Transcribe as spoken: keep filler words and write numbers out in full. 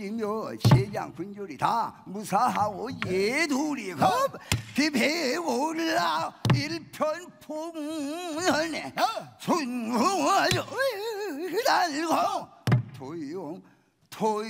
이며 세장 군주리 다 무사하고 예두리 겁 비배올라 일편풍선에 순궁을 달고 도용 토